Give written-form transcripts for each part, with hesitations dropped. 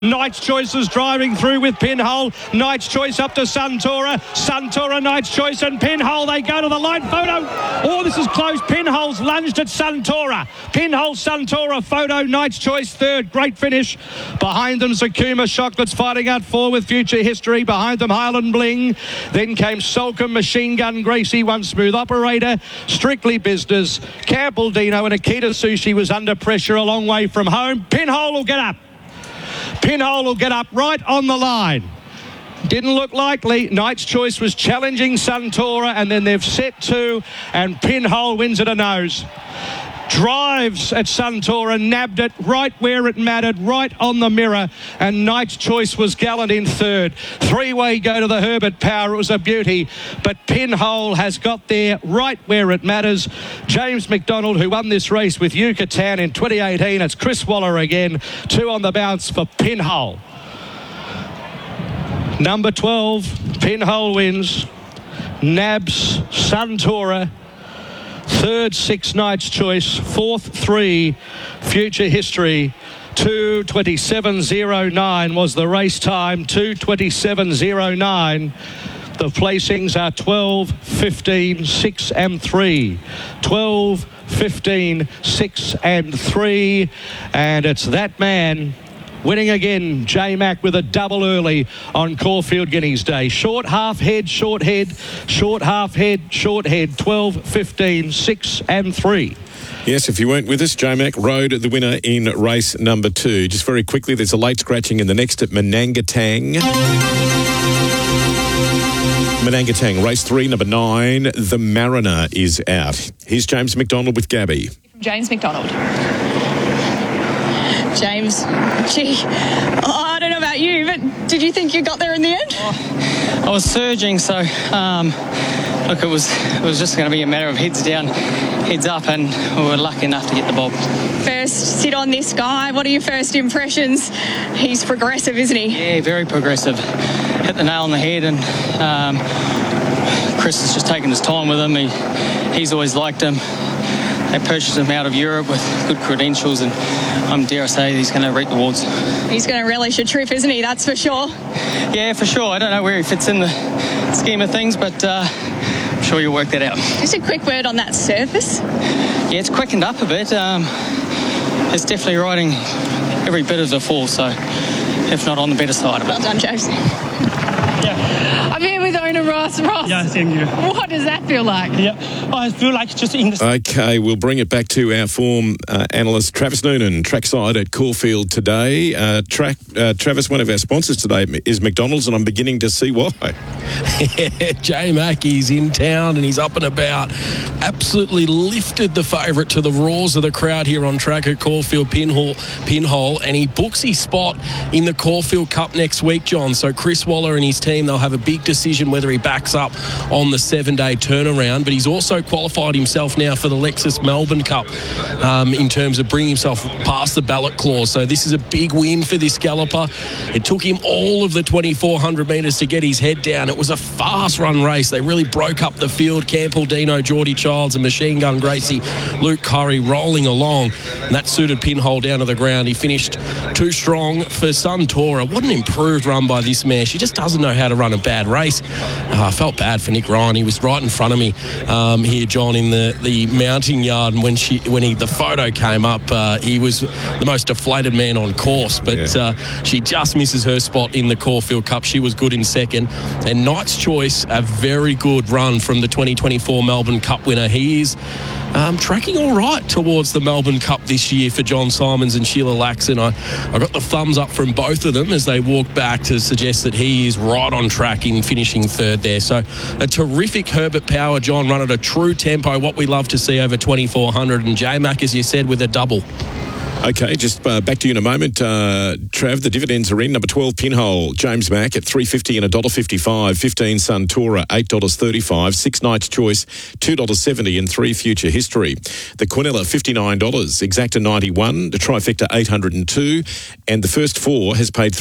Knight's Choice is driving through with Pinhole. Knight's Choice up to Suntora. Suntora, Knight's Choice and Pinhole. They go to the line. Photo. Oh, this is close. Pinhole's lunged at Suntora. Pinhole, Suntora, Photo, Knight's Choice third. Great finish. Behind them, Sakuma Chocolate's fighting out four with Future History. Behind them, Highland Bling. Then came Solcombe, Machine Gun, Gracie, One Smooth Operator, Strictly Business. Campbell Dino and Akita Sushi was under pressure a long way from home. Pinhole will get up. Pinhole will get up right on the line. Didn't look likely. Knight's Choice was challenging Suntora, and then they've set two, and Pinhole wins at a nose. Drives at Suntora, nabbed it right where it mattered, right on the mirror, and Knight's Choice was gallant in third. Three-way go to the Herbert Power. It was a beauty, but Pinhole has got there right where it matters. James McDonald, who won this race with Yucatan in 2018. It's Chris Waller again. Two on the bounce for Pinhole. Number 12, Pinhole wins. Nabs Suntora. Third, 6, Knight's Choice. Fourth, 3, Future History. 2:27.09 was the race time. 2:27.09. The placings are 12, 15, 6 and 3. 12, 15, 6 and 3. And it's that man winning again, J-Mac with a double early on Caulfield Guineas Day. Short half head, short head, short half head, short head. 12, 15, 6 and 3. Yes, if you weren't with us, J-Mac rode the winner in race number 2. Just very quickly, there's a late scratching in the next at Menangatang. Menangatang, race 3, number 9, The Mariner is out. Here's James McDonald with Gabby. James McDonald. James, I don't know about you, but did you think you got there in the end? I was surging, so look, it was just going to be a matter of heads down, heads up, and we were lucky enough to get the bob. First sit on this guy. What are your first impressions? He's progressive, isn't he? Yeah, very progressive. Hit the nail on the head, and Chris has just taken his time with him. He's always liked him. They purchased him out of Europe with good credentials, and dare I say, he's going to reap the rewards. He's going to relish a trip, isn't he? That's for sure. Yeah, for sure. I don't know where he fits in the scheme of things, but I'm sure you'll work that out. Just a quick word on that surface. Yeah, it's quickened up a bit. It's definitely riding every bit of the fall, so if not on the better side of it. Well done, James. Yeah. I'm here with owner Ross. Yeah, same here. What does that feel like? Yeah, I feel like just in the... Okay, we'll bring it back to our form analyst, Travis Noonan, trackside at Caulfield today. Travis, one of our sponsors today is McDonald's, and I'm beginning to see why. J-Mac, he's in town and he's up and about. Absolutely lifted the favourite to the roars of the crowd here on track at Caulfield Pinhole, and he books his spot in the Caulfield Cup next week, John. So Chris Waller and his team, they'll have a big decision whether he backs up on the 7-day turnaround, but he's also qualified himself now for the Lexus Melbourne Cup in terms of bringing himself past the ballot clause. So this is a big win for this galloper. It took him all of the 2,400 metres to get his head down. It was a fast run race. They really broke up the field. Campbell Dino, Geordie Childs and Machine Gun Gracie, Luke Curry rolling along, and that suited Pinhole down to the ground. He finished too strong for Suntora. What an improved run by this mare. She just doesn't know how to run a bad race. I felt bad for Nick Ryan. He was right in front of me here, John, in the mounting yard, and when the photo came up, he was the most deflated man on course, but she just misses her spot in the Caulfield Cup. She was good in second, and Knight's Choice, a very good run from the 2024 Melbourne Cup winner. He is tracking all right towards the Melbourne Cup this year for John Simons and Sheila Laxon. I got the thumbs up from both of them as they walked back to suggest that he is right on track in finishing third there. So a terrific Herbert Power, John, run at a true tempo, what we love to see over 2,400, and J-Mac, as you said, with a double. Okay, just back to you in a moment. Trav, the dividends are in. Number 12, Pinhole, James Mack at $3.50 and $1.55. 15, Suntora, $8.35. 6, Knight's Choice, $2.70, and 3, Future History. The Quinella, $59. Exacta, $91. The Trifecta, $802. And the first 4 has paid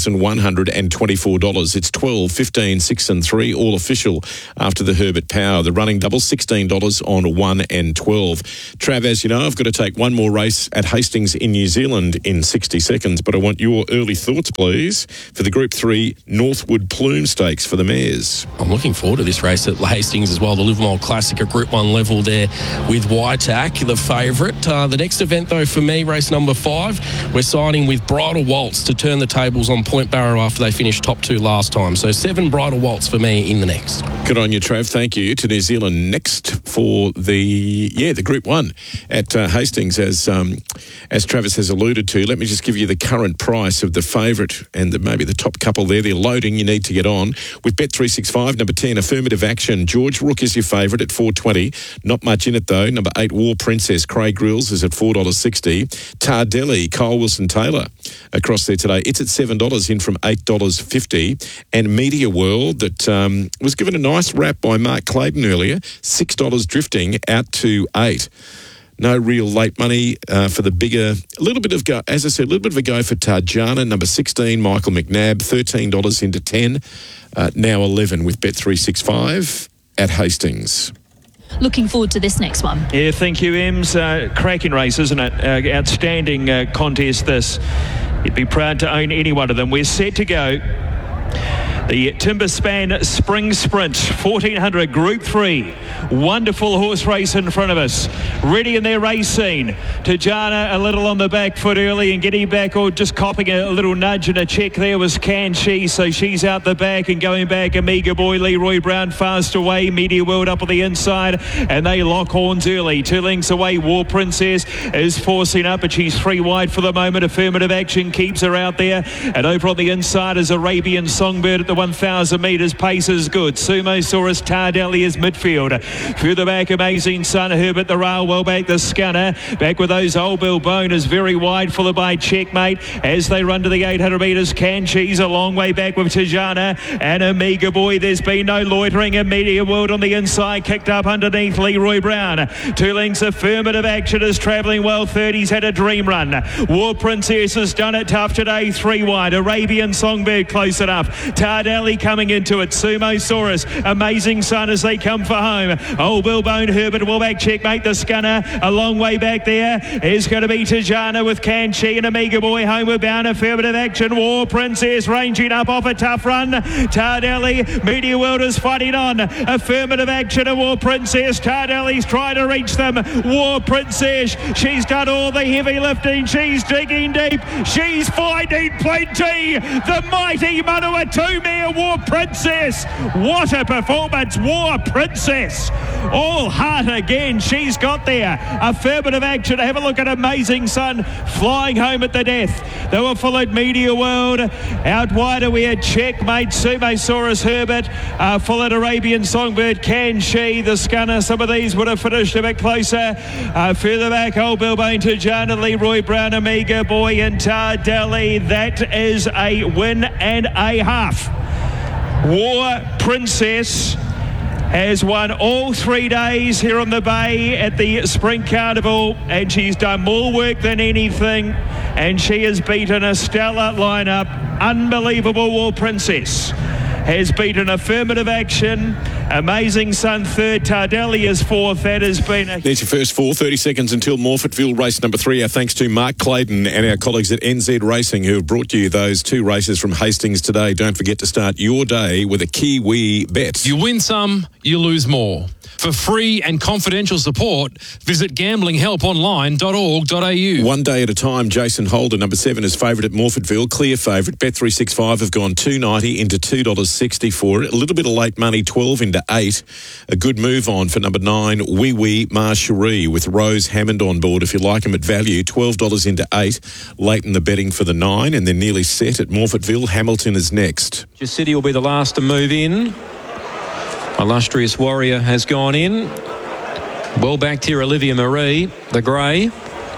$3,124. It's 12, 15, 6 and 3, all official after the Herbert Power. The running double, $16 on 1 and 12. Trav, as you know, I've got to take one more race at Hastings Hastings in New Zealand in 60 seconds, but I want your early thoughts, please, for the Group 3 Northwood Plume Stakes for the mares. I'm looking forward to this race at Hastings as well. The Livermore Classic at Group 1 level there with Waitac, the favourite. The next event, though, for me, race number 5, we're signing with Bridal Waltz to turn the tables on Point Barrow after they finished top 2 last time. So 7 Bridal Waltz for me in the next. Good on you, Trav. Thank you. To New Zealand next for the Group 1 at Hastings, as Travis has alluded to. Let me just give you the current price of the favourite and maybe the top couple there. They're loading. You need to get on. With Bet365, number 10, Affirmative Action. George Rook is your favourite at $4.20. Not much in it, though. Number 8, War Princess. Craig Grills is at $4.60. Tardelli, Kyle Wilson-Taylor across there today. It's at $7 in from $8.50. And Media World that was given a nice rap by Mark Clayton earlier. $6 drifting out to $8. No real late money for the bigger. A little bit of go, as I said, a little bit of a go for Tarjana. Number 16, Michael McNabb, $13 into 10. Now 11 with Bet365 at Hastings. Looking forward to this next one. Yeah, thank you, Ems. Cracking race, isn't it? Outstanding contest this. You'd be proud to own any one of them. We're set to go. The Timberspan Spring Sprint, 1400 Group 3. Wonderful horse race in front of us. Ready in their race scene. Tajana a little on the back foot early and getting back, or just copping a little nudge and a check there was Can She. So she's out the back and going back. Amiga Boy, Leroy Brown fast away. Media World up on the inside. And they lock horns early. 2 lengths away. War Princess is forcing up, but she's 3 wide for the moment. Affirmative Action keeps her out there. And over on the inside is Arabian Songbird at the 1,000 metres. Pace is good. Sumosaurus Tardelli is midfield. Further back, Amazing Sun. Herbert the rail well back. The Scunner back with those. Old Bill Bone is very wide, followed by Checkmate as they run to the 800 metres. Can She's a long way back with Tajana and Amiga Boy. There's been no loitering. A Media World on the inside, kicked up underneath Leroy Brown. 2 lengths. Affirmative Action is travelling well. 30's had a dream run. War Princess has done it tough today. 3 wide. Arabian Songbird close enough. Tardelli coming into it. Sumosaurus, Amazing Sun as they come for home. Old Bill Bone, Herbert will back. Checkmate the Scunner. A long way back there is going to be Tajana with Can She and Amiga Boy. Homeward bound. Affirmative Action. War Princess ranging up off a tough run. Tardelli, Media World is fighting on. Affirmative Action and War Princess. Tardelli's trying to reach them. War Princess, she's done all the heavy lifting. She's digging deep. She's finding plenty. The mighty Manawatu mare War Princess. What a performance, War Princess. All heart again. She's got there. Affirmative Action. Have a look at Amazing Sun flying home at the death. They were followed Media World. Out wider we had Checkmate, Sumosaurus, Herbert. Followed Arabian Songbird, Can She, the Scunner. Some of these would have finished a bit closer. Further back, Old Bill Bane, Tajana, Leroy Brown, Amiga Boy and Tardelli. That is a win and a half. War Princess has won all 3 days here on the Bay at the Spring Carnival, and she's done more work than anything, and she has beaten a stellar lineup. Unbelievable. War Princess has beaten Affirmative Action. Amazing Sun third. Tardelli is fourth. That has been a... There's your first 4, 30 seconds until Morfettville race number 3. Our thanks to Mark Clayton and our colleagues at NZ Racing who have brought you those 2 races from Hastings today. Don't forget to start your day with a Kiwi bet. You win some, you lose more. For free and confidential support, visit gamblinghelponline.org.au. 1 day at a time. Jason Holder, number 7, is favourite at Morfettville. Clear favourite. Bet365 have gone $2.90 into $2.60 for it. A little bit of late money, 12 into 8. A good move on for number 9, Wee Wee Marcherie, with Rose Hammond on board. If you like them at value, $12 into 8. Late in the betting for the 9, and they're nearly set at Morfettville. Hamilton is next. City will be the last to move in. Illustrious Warrior has gone in. Well backed here, Olivia Marie, the grey.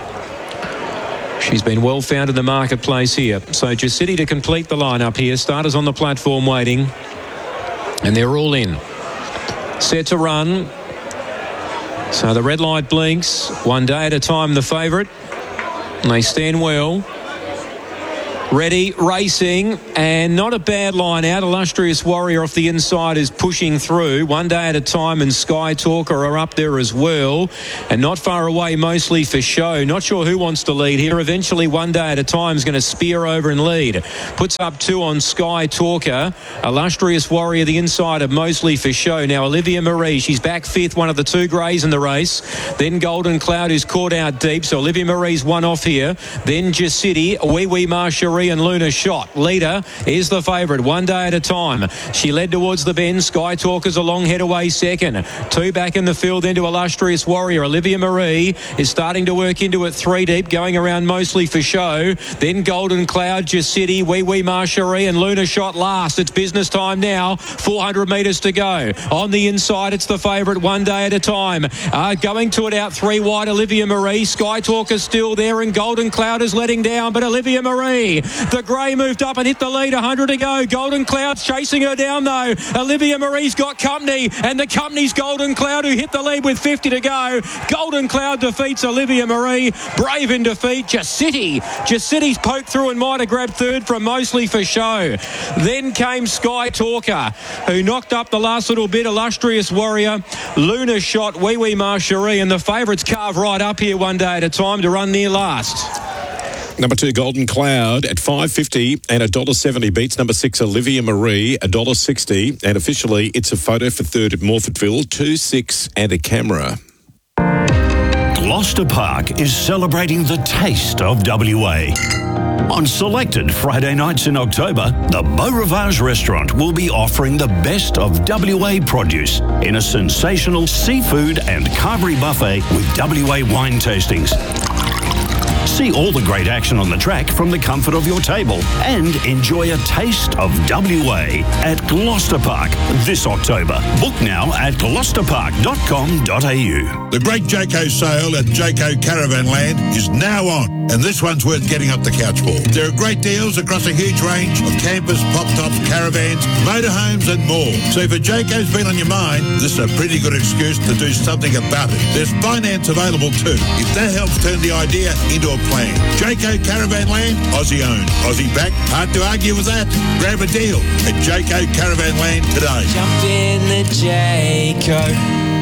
She's been well found in the marketplace here. So City to complete the lineup here. Starters on the platform waiting. And they're all in. Set to run. So the red light blinks. 1 day at a time, the favourite. And they stand well. Ready, racing, and not a bad line out. Illustrious Warrior off the inside is pushing through. One Day at a Time and Sky Talker are up there as well. And not far away, Mostly for Show. Not sure who wants to lead here. Eventually, One Day at a Time is going to spear over and lead. Puts up 2 on Sky Talker. Illustrious Warrior, the inside of Mostly for Show. Now, Olivia Marie, she's back 5th, one of the 2 greys in the race. Then Golden Cloud, who's caught out deep. So Olivia Marie's one off here. Then Jacity, Wee Wee Marcherie and Luna Shot. Leader is the favourite, One Day at a Time. She led towards the bend. Sky Talker's a long head away second. 2 back in the field into Illustrious Warrior. Olivia Marie is starting to work into it 3 deep, going around Mostly for Show. Then Golden Cloud, Jacity, Wee Wee Marcherie and Luna Shot last. It's business time now. 400 metres to go. On the inside, it's the favourite, One Day at a Time. Going to it out 3 wide, Olivia Marie. Sky Talker's still there and Golden Cloud is letting down, but Olivia Marie, the grey moved up and hit the lead. 100 to go. Golden Cloud's chasing her down though. Olivia Marie's got company, and the company's Golden Cloud, who hit the lead with 50 to go. Golden Cloud defeats Olivia Marie. Brave in defeat. Jacity's poked through and might have grabbed 3rd from Mostly for Show. Then came Sky Talker, who knocked up the last little bit. Illustrious Warrior, Luna Shot, Wee Wee Marcherie, and the favourites carve right up here One Day at a Time to run near last. Number 2, Golden Cloud at $5.50 and $1.70 beats number 6, Olivia Marie, $1.60. And officially, it's a photo for 3rd at Morphettville, 2-6 and a camera. Gloucester Park is celebrating the taste of WA. On selected Friday nights in October, the Beau Rivage restaurant will be offering the best of WA produce in a sensational seafood and carvery buffet with WA wine tastings. See all the great action on the track from the comfort of your table and enjoy a taste of WA at Gloucester Park this October. Book now at gloucesterpark.com.au. The great Jayco sale at Jayco Caravan Land is now on, and this one's worth getting up the couch for. There are great deals across a huge range of campers, pop-tops, caravans, motorhomes and more. So if a Jayco's been on your mind, this is a pretty good excuse to do something about it. There's finance available too, if that helps turn the idea into a plan. Jayco Caravan Land, Aussie owned, Aussie backed. Hard to argue with that. Grab a deal at Jayco Caravan Land today. Jump in the Jayco.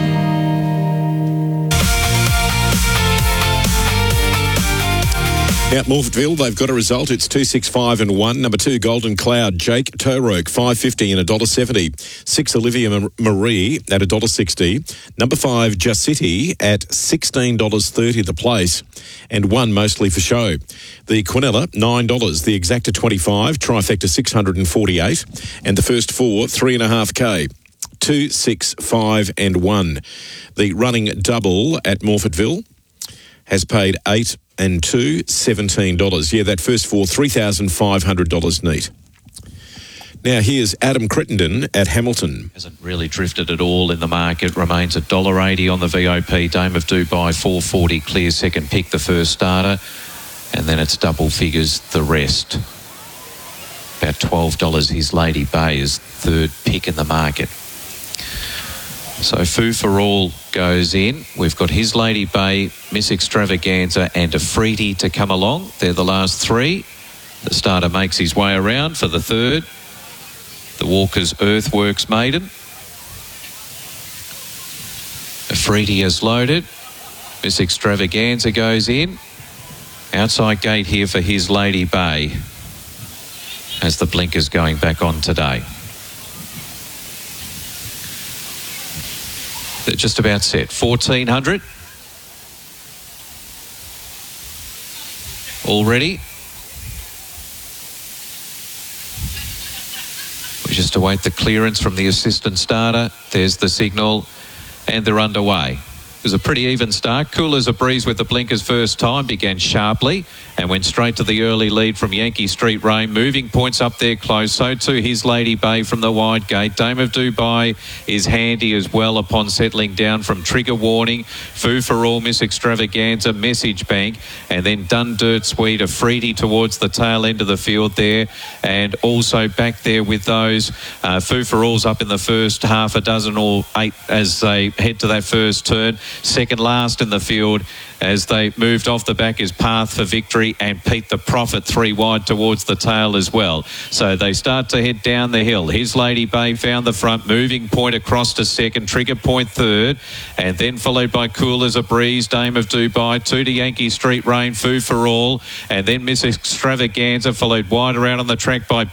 Out Morphettville, they've got a result. It's 2-6-5 and 1. Number 2, Golden Cloud, Jake Toroke, $5.50 and $1.70. 6, Olivia Marie at $1.60. Number 5, Jacity at $16.30 the place. And 1, Mostly for Show. The Quinella, $9. The Exacta, $25. Trifecta, $648. And the first 4, 3.5K. 2, 6, 5 and 1. The running double at Morphettville has paid $8 and 2, $17. Yeah, that first 4, $3,500 neat. Now here's Adam Crittenden at Hamilton. Hasn't really drifted at all in the market. Remains at $1.80 on the VOP. Dame of Dubai, $4.40 clear second pick, the first starter. And then it's double figures the rest. About $12. His Lady Bay is third pick in the market. So Foo for All goes in. We've got His Lady Bay, Miss Extravaganza and Afridi to come along. They're the last 3. The starter makes his way around for the third. The Walker's Earthworks Maiden. Afridi is loaded. Miss Extravaganza goes in. Outside gate here for His Lady Bay as the blinkers going back on today. They're just about set. 1,400. All ready? We just await the clearance from the assistant starter. There's the signal, and they're underway. It was a pretty even start. Cool as a breeze with the blinkers first time. Began sharply and went straight to the early lead from Yankee Street Rain. Moving points up there close. So too His Lady Bay from the wide gate. Dame of Dubai is handy as well upon settling down from Trigger Warning. Foo for All, Miss Extravaganza, Message Bank. And then Dun Dirt Sweet, Afridi towards the tail end of the field there. And also back there with those. Foo for All's up in the first half a dozen or 8 as they head to that first turn. Second last in the field as they moved off the back is Path for Victory and Pete the Prophet 3 wide towards the tail as well. So they start to head down the hill. His Lady Bay found the front, Moving Point across to second, Trigger Point third, and then followed by Cool as a Breeze, Dame of Dubai, 2 to Yankee Street Rain, Foo for All, and then Miss Extravaganza, followed wide around on the track by